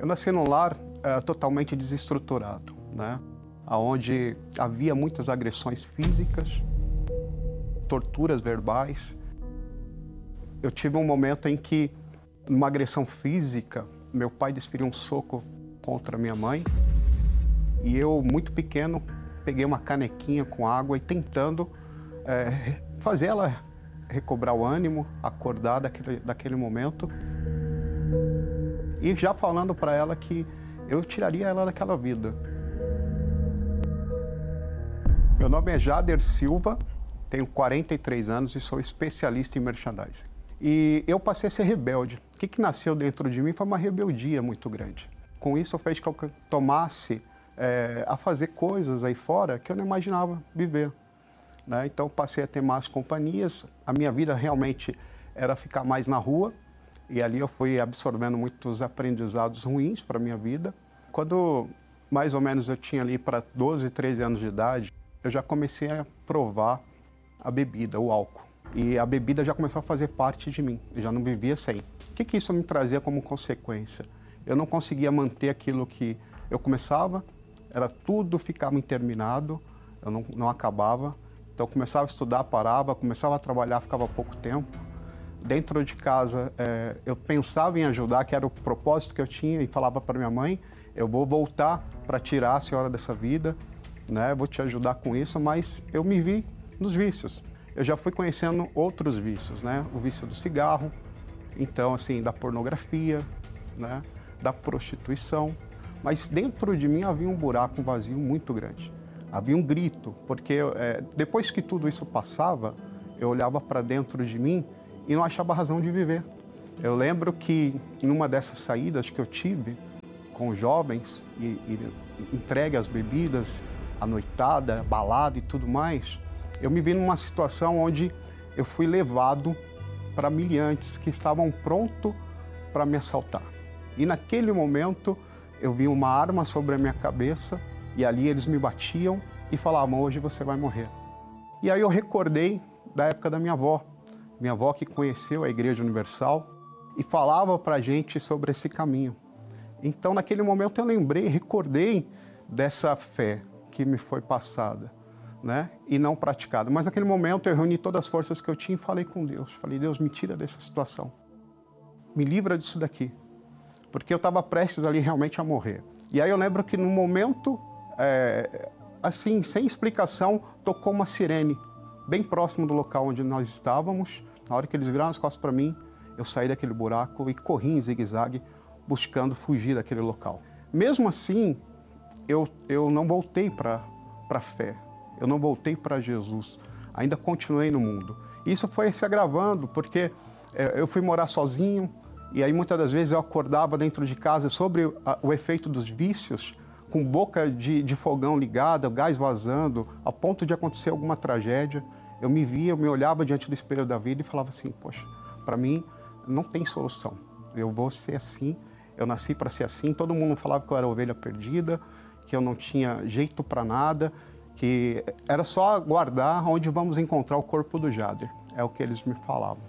Eu nasci num lar totalmente desestruturado, né? Onde havia muitas agressões físicas, torturas verbais. Eu tive um momento em que, numa agressão física, meu pai desferiu um soco contra minha mãe e eu, muito pequeno, peguei uma canequinha com água e tentando fazer ela recobrar o ânimo, acordar daquele momento e já falando para ela que eu tiraria ela daquela vida. Meu nome é Jader Silva, tenho 43 anos e sou especialista em merchandising. E eu passei a ser rebelde. O que nasceu dentro de mim foi uma rebeldia muito grande. Com isso, fez com que eu tomasse a fazer coisas aí fora que eu não imaginava viver, né? Então, passei a ter mais companhias. A minha vida realmente era ficar mais na rua. E ali eu fui absorvendo muitos aprendizados ruins para a minha vida. Quando mais ou menos eu tinha ali para 12, 13 anos de idade, eu já comecei a provar a bebida, o álcool. E a bebida já começou a fazer parte de mim, eu já não vivia sem. O que isso me trazia como consequência? Eu não conseguia manter aquilo que eu começava, era tudo ficava interminado, eu não acabava. Então eu começava a estudar, parava, começava a trabalhar, ficava pouco tempo. Dentro de casa, eu pensava em ajudar, que era o propósito que eu tinha, e falava para minha mãe, eu vou voltar para tirar a senhora dessa vida, né? Vou te ajudar com isso, mas eu me vi nos vícios. Eu já fui conhecendo outros vícios, né? O vício do cigarro, então, assim, da pornografia, né? Da prostituição. Mas dentro de mim havia um buraco, um vazio muito grande. Havia um grito, porque depois que tudo isso passava, eu olhava para dentro de mim e não achava razão de viver. Eu lembro que numa dessas saídas que eu tive com jovens e entregue às bebidas, a noitada, balada e tudo mais, eu me vi numa situação onde eu fui levado para miliantes que estavam prontos para me assaltar. E naquele momento eu vi uma arma sobre a minha cabeça e ali eles me batiam e falavam, hoje você vai morrer. E aí eu recordei da época da minha avó que conheceu a Igreja Universal e falava para a gente sobre esse caminho. Então naquele momento eu lembrei, recordei dessa fé que me foi passada, né? E não praticada. Mas naquele momento eu reuni todas as forças que eu tinha e falei com Deus. Falei, Deus, me tira dessa situação. Me livra disso daqui. Porque eu estava prestes ali realmente a morrer. E aí eu lembro que num momento, assim, sem explicação, tocou uma sirene bem próximo do local onde nós estávamos. Na hora que eles viraram as costas para mim, eu saí daquele buraco e corri em zigue-zague, buscando fugir daquele local. Mesmo assim, eu não voltei para a fé. Eu não voltei para Jesus, ainda continuei no mundo. Isso foi se agravando, porque eu fui morar sozinho, e aí muitas das vezes eu acordava dentro de casa sobre o efeito dos vícios, com boca de fogão ligada, gás vazando, a ponto de acontecer alguma tragédia. Eu me via, eu me olhava diante do espelho da vida e falava assim, poxa, para mim não tem solução, eu vou ser assim, eu nasci para ser assim. Todo mundo falava que eu era ovelha perdida, que eu não tinha jeito para nada, que era só aguardar onde vamos encontrar o corpo do Jader. É o que eles me falavam.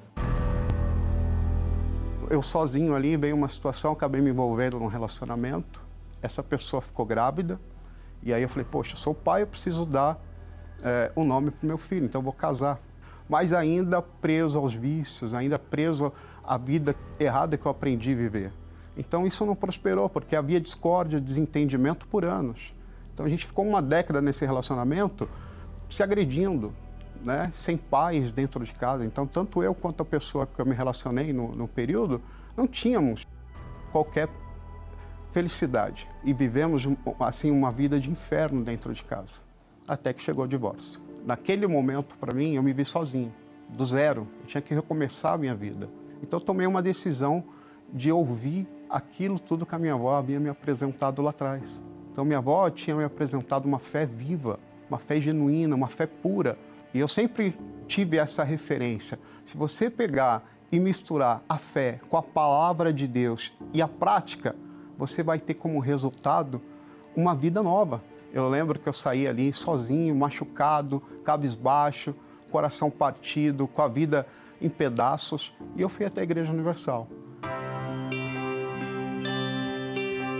Eu sozinho ali, veio uma situação, acabei me envolvendo num relacionamento. Essa pessoa ficou grávida. E aí eu falei, poxa, eu sou pai, eu preciso dar um nome para o meu filho, então eu vou casar. Mas ainda preso aos vícios, ainda preso à vida errada que eu aprendi a viver. Então isso não prosperou, porque havia discórdia, desentendimento por anos. Então a gente ficou uma década nesse relacionamento se agredindo, né? Sem paz dentro de casa. Então tanto eu quanto a pessoa que eu me relacionei no período, não tínhamos qualquer felicidade. E vivemos assim uma vida de inferno dentro de casa, até que chegou o divórcio. Naquele momento, para mim, eu me vi sozinho, do zero. Eu tinha que recomeçar a minha vida. Então eu tomei uma decisão de ouvir aquilo tudo que a minha avó havia me apresentado lá atrás. Então minha avó tinha me apresentado uma fé viva, uma fé genuína, uma fé pura. E eu sempre tive essa referência. Se você pegar e misturar a fé com a palavra de Deus e a prática, você vai ter como resultado uma vida nova. Eu lembro que eu saí ali sozinho, machucado, cabisbaixo, coração partido, com a vida em pedaços, e eu fui até a Igreja Universal.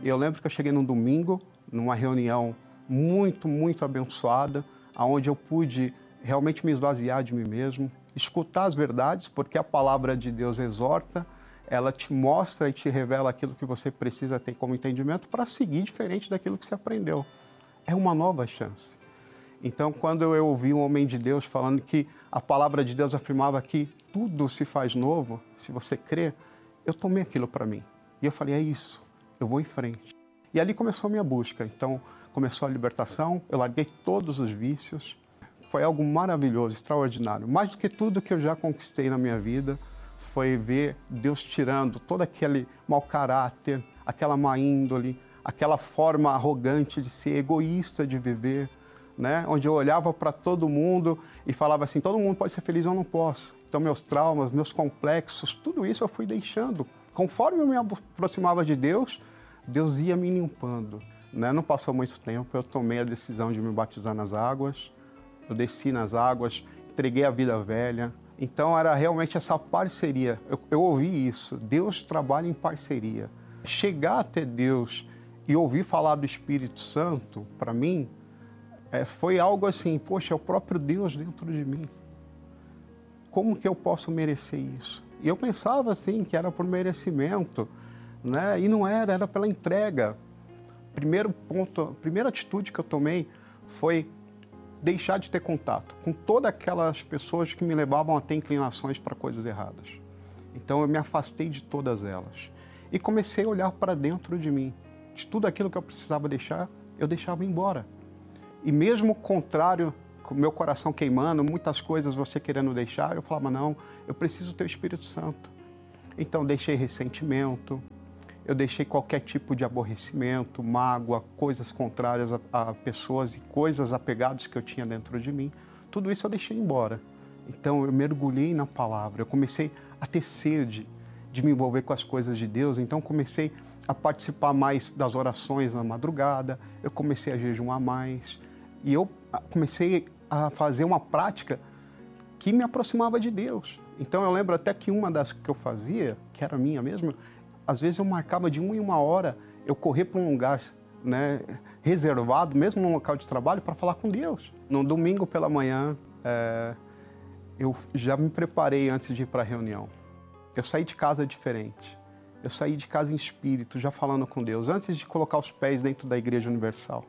E eu lembro que eu cheguei num domingo, numa reunião muito abençoada, onde eu pude realmente me esvaziar de mim mesmo, escutar as verdades, porque a palavra de Deus exorta, ela te mostra e te revela aquilo que você precisa ter como entendimento para seguir diferente daquilo que você aprendeu. É uma nova chance. Então, quando eu ouvi um homem de Deus falando que a palavra de Deus afirmava que tudo se faz novo, se você crê, eu tomei aquilo para mim. E eu falei, é isso, eu vou em frente. E ali começou a minha busca. Então, começou a libertação, eu larguei todos os vícios. Foi algo maravilhoso, extraordinário. Mais do que tudo que eu já conquistei na minha vida, foi ver Deus tirando todo aquele mau caráter, aquela má índole, aquela forma arrogante de ser, egoísta de viver, né? Onde eu olhava para todo mundo e falava assim, todo mundo pode ser feliz, eu não posso. Então, meus traumas, meus complexos, tudo isso eu fui deixando. Conforme eu me aproximava de Deus, Deus ia me limpando, né? Não passou muito tempo, eu tomei a decisão de me batizar nas águas, eu desci nas águas, entreguei a vida velha. Então, era realmente essa parceria. Eu ouvi isso, Deus trabalha em parceria. Chegar até Deus e ouvir falar do Espírito Santo, para mim, foi algo assim, poxa, é o próprio Deus dentro de mim. Como que eu posso merecer isso? E eu pensava assim, que era por merecimento, né? E não era, era pela entrega. Primeiro ponto, a primeira atitude que eu tomei foi deixar de ter contato com todas aquelas pessoas que me levavam a ter inclinações para coisas erradas. Então eu me afastei de todas elas e comecei a olhar para dentro de mim. De tudo aquilo que eu precisava deixar, eu deixava embora. E mesmo contrário, com o meu coração queimando, muitas coisas você querendo deixar, eu falava, não, eu preciso ter o Espírito Santo. Então deixei ressentimento, eu deixei qualquer tipo de aborrecimento, mágoa, coisas contrárias a pessoas e coisas apegadas que eu tinha dentro de mim. Tudo isso eu deixei embora. Então eu mergulhei na palavra, eu comecei a ter sede de me envolver com as coisas de Deus. Então comecei a participar mais das orações na madrugada, eu comecei a jejuar mais e eu comecei a fazer uma prática que me aproximava de Deus. Então eu lembro até que uma das que eu fazia, que era minha mesmo, às vezes eu marcava de 1 em 1 hora, eu correr para um lugar, né, reservado, mesmo no local de trabalho, para falar com Deus. No domingo pela manhã, eu já me preparei antes de ir para a reunião. Eu saí de casa diferente. Eu saí de casa em espírito, já falando com Deus, antes de colocar os pés dentro da Igreja Universal.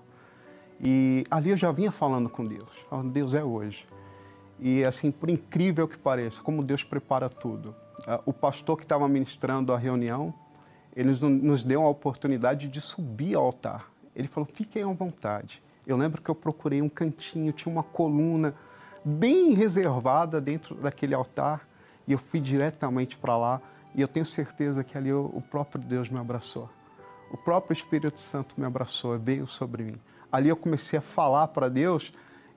E ali eu já vinha falando com Deus, falando, Deus, é hoje. E assim, por incrível que pareça, como Deus prepara tudo. O pastor que estava ministrando a reunião, ele nos deu a oportunidade de subir ao altar. Ele falou, fiquem à vontade. Eu lembro que eu procurei um cantinho, tinha uma coluna bem reservada dentro daquele altar, e eu fui diretamente para lá, e eu tenho certeza que ali o próprio Deus me abraçou. O próprio Espírito Santo me abraçou, veio sobre mim. Ali eu comecei a falar para Deus,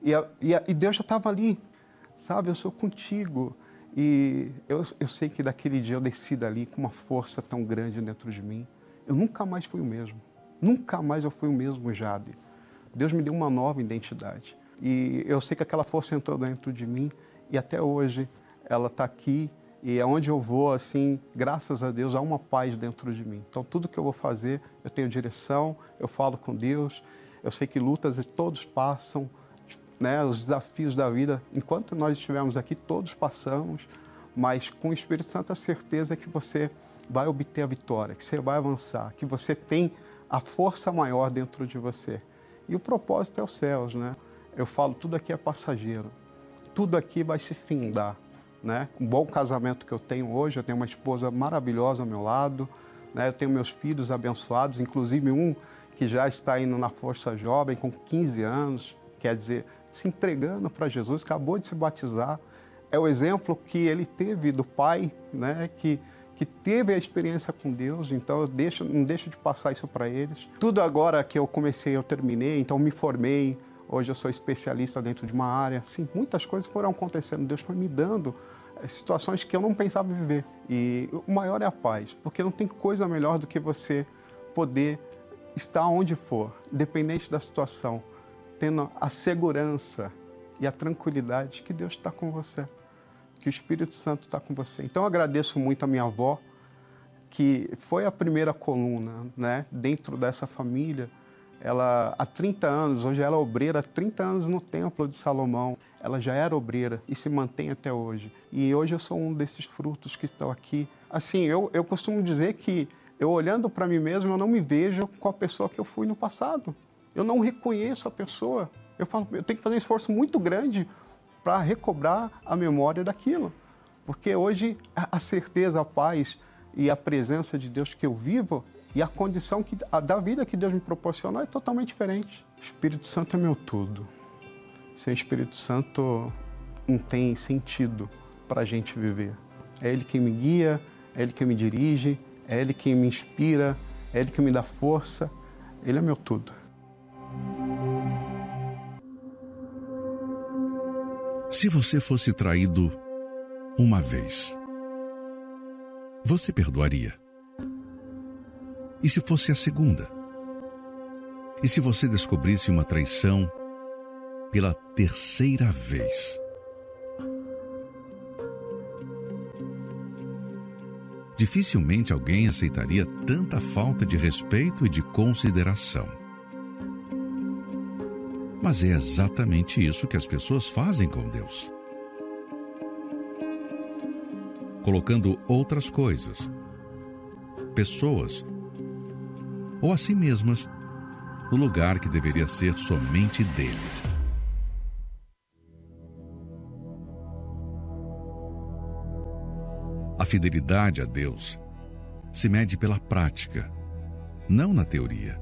e Deus já estava ali, sabe? Eu sou contigo. E eu sei que daquele dia eu desci dali com uma força tão grande dentro de mim. Eu nunca mais fui o mesmo. Nunca mais eu fui o mesmo Jade. Deus me deu uma nova identidade. E eu sei que aquela força entrou dentro de mim e até hoje ela está aqui. E aonde eu vou, assim, graças a Deus, há uma paz dentro de mim. Então, tudo que eu vou fazer, eu tenho direção, eu falo com Deus. Eu sei que lutas todos passam, né, os desafios da vida, enquanto nós estivermos aqui, todos passamos, mas com o Espírito Santo a certeza que você vai obter a vitória, que você vai avançar, que você tem a força maior dentro de você. E o propósito é os céus, né? Eu falo, tudo aqui é passageiro, tudo aqui vai se findar, né? Um bom casamento que eu tenho hoje, eu tenho uma esposa maravilhosa ao meu lado, né? Eu tenho meus filhos abençoados, inclusive um que já está indo na Força Jovem com 15 anos, quer dizer, se entregando para Jesus, acabou de se batizar. É o exemplo que ele teve do pai, né, que teve a experiência com Deus, então eu não deixo de passar isso para eles. Tudo agora que eu comecei, eu terminei, então me formei, hoje eu sou especialista dentro de uma área. Sim, muitas coisas foram acontecendo, Deus foi me dando situações que eu não pensava viver. E o maior é a paz, porque não tem coisa melhor do que você poder estar onde for, independente da situação, tendo a segurança e a tranquilidade que Deus está com você, que o Espírito Santo está com você. Então eu agradeço muito a minha avó, que foi a primeira coluna, né, dentro dessa família. Ela, há 30 anos, hoje ela é obreira, há 30 anos no Templo de Salomão. Ela já era obreira e se mantém até hoje. E hoje eu sou um desses frutos que estão aqui. Assim, eu costumo dizer que eu olhando para mim mesmo, eu não me vejo com a pessoa que eu fui no passado. Eu não reconheço a pessoa. Eu falo, eu tenho que fazer um esforço muito grande para recobrar a memória daquilo. Porque hoje a certeza, a paz e a presença de Deus que eu vivo e a condição da vida que Deus me proporcionou é totalmente diferente. O Espírito Santo é meu tudo. Sem Espírito Santo não tem sentido para a gente viver. É Ele quem me guia, é Ele quem me dirige, é Ele quem me inspira, é Ele que me dá força. Ele é meu tudo. Se você fosse traído uma vez, você perdoaria? E se fosse a segunda? E se você descobrisse uma traição pela terceira vez? Dificilmente alguém aceitaria tanta falta de respeito e de consideração. Mas é exatamente isso que as pessoas fazem com Deus. Colocando outras coisas, pessoas ou a si mesmas no lugar que deveria ser somente dele. A fidelidade a Deus se mede pela prática, não na teoria.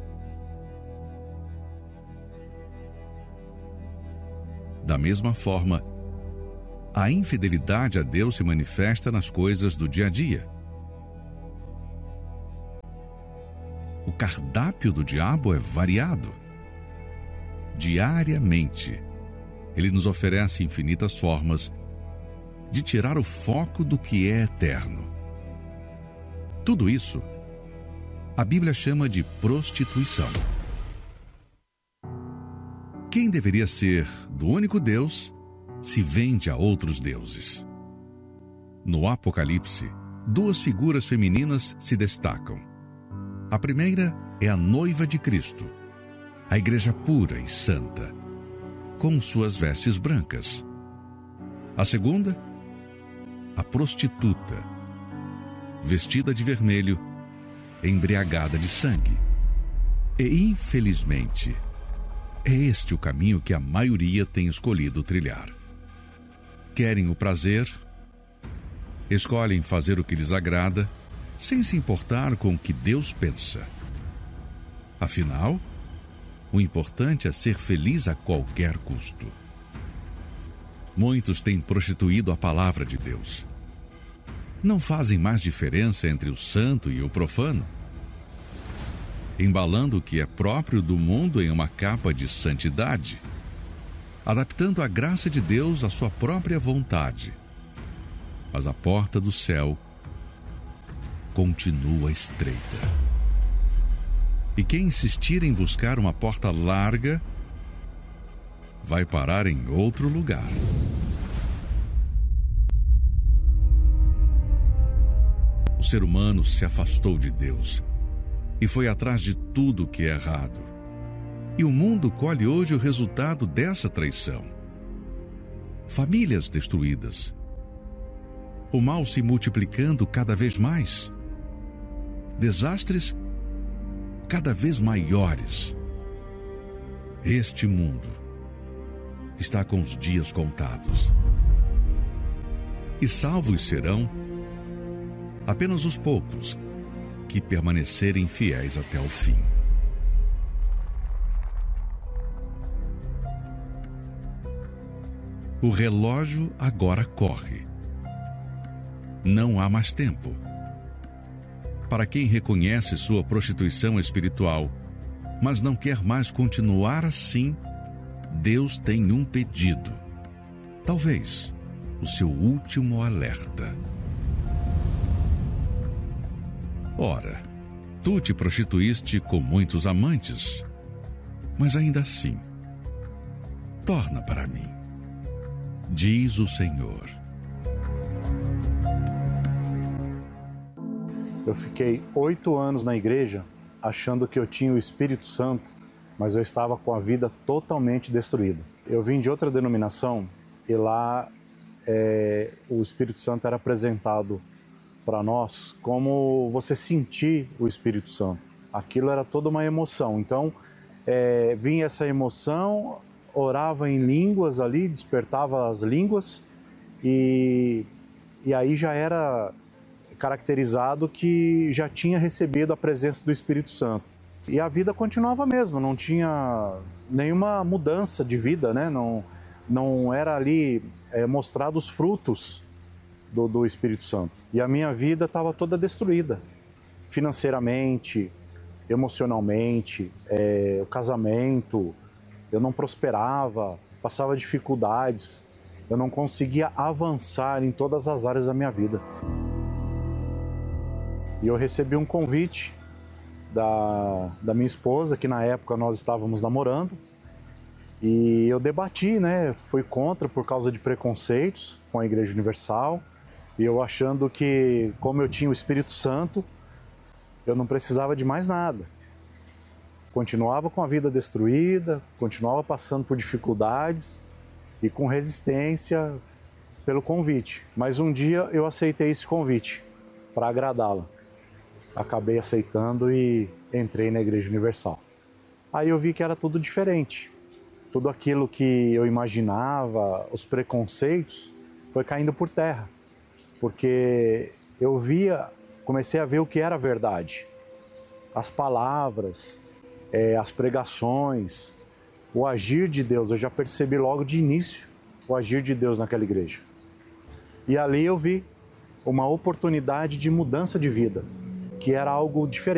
Da mesma forma, a infidelidade a Deus se manifesta nas coisas do dia a dia. O cardápio do diabo é variado. Diariamente, ele nos oferece infinitas formas de tirar o foco do que é eterno. Tudo isso, a Bíblia chama de prostituição. Quem deveria ser do único Deus se vende a outros deuses. No Apocalipse, duas figuras femininas se destacam. A primeira é a noiva de Cristo, a igreja pura e santa, com suas vestes brancas. A segunda, a prostituta, vestida de vermelho, embriagada de sangue. E, infelizmente, é este o caminho que a maioria tem escolhido trilhar. Querem o prazer, escolhem fazer o que lhes agrada, sem se importar com o que Deus pensa. Afinal, o importante é ser feliz a qualquer custo. Muitos têm prostituído a palavra de Deus. Não fazem mais diferença entre o santo e o profano, embalando o que é próprio do mundo em uma capa de santidade, adaptando a graça de Deus à sua própria vontade. Mas a porta do céu continua estreita. E quem insistir em buscar uma porta larga vai parar em outro lugar. O ser humano se afastou de Deus e foi atrás de tudo que é errado. E o mundo colhe hoje o resultado dessa traição. Famílias destruídas. O mal se multiplicando cada vez mais. Desastres cada vez maiores. Este mundo está com os dias contados. E salvos serão apenas os poucos que permanecerem fiéis até o fim. O relógio agora corre. Não há mais tempo. Para quem reconhece sua prostituição espiritual, mas não quer mais continuar assim, Deus tem um pedido. Talvez o seu último alerta. Ora, tu te prostituíste com muitos amantes, mas ainda assim, torna para mim, diz o Senhor. Eu fiquei 8 anos na igreja achando que eu tinha o Espírito Santo, mas eu estava com a vida totalmente destruída. Eu vim de outra denominação e lá o Espírito Santo era apresentado para nós como você sentir o Espírito Santo. Aquilo era toda uma emoção. Então, vinha essa emoção, orava em línguas ali, despertava as línguas e aí já era caracterizado que já tinha recebido a presença do Espírito Santo. E a vida continuava a mesma, não tinha nenhuma mudança de vida, né? Não era ali mostrado os frutos do Espírito Santo. E a minha vida estava toda destruída, financeiramente, emocionalmente, o casamento, eu não prosperava, passava dificuldades, eu não conseguia avançar em todas as áreas da minha vida. E eu recebi um convite da minha esposa, que na época nós estávamos namorando, e eu debati, né? Fui contra por causa de preconceitos com a Igreja Universal, e eu achando que, como eu tinha o Espírito Santo, eu não precisava de mais nada. Continuava com a vida destruída, continuava passando por dificuldades e com resistência pelo convite. Mas um dia eu aceitei esse convite para agradá-la. Acabei aceitando e entrei na Igreja Universal. Aí eu vi que era tudo diferente. Tudo aquilo que eu imaginava, os preconceitos, foi caindo por terra. Porque eu comecei a ver o que era verdade. As palavras, as pregações, o agir de Deus. Eu já percebi logo de início o agir de Deus naquela igreja. E ali eu vi uma oportunidade de mudança de vida, que era algo diferente.